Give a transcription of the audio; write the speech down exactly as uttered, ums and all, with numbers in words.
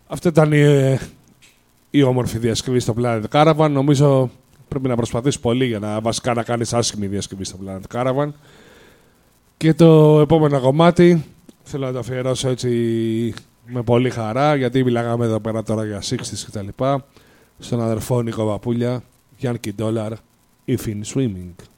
αυτή ήταν η, η όμορφη διασκευή στο Planet Caravan. Νομίζω πρέπει να προσπαθείς πολύ για να βασικά να κάνεις άσχημη διασκευή στο Planet Caravan. Και το επόμενο κομμάτι θέλω να το αφιερώσω έτσι με πολύ χαρά, γιατί μιλάγαμε εδώ πέρα τώρα για εξήντα και τα λοιπά. Στον αδερφό Νίκο Παπούλια, Yankee Dollar, If in Swimming.